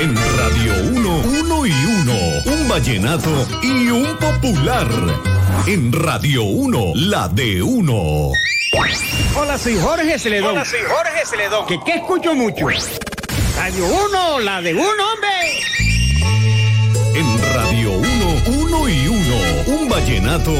En Radio 1, 1 y 1, un vallenato y un popular. En Radio 1, la de 1. Hola, soy Jorge Celedón. ¿Qué escucho mucho? Radio 1, la de 1, hombre. En Radio 1, 1 y 1, un vallenato